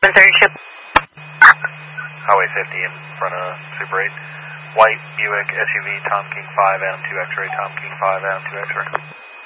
1032. Highway 50 in front of Super 8. White Buick SUV, Tom King 5, Adam 2 X-ray, Tom King 5, Adam 2 X-ray.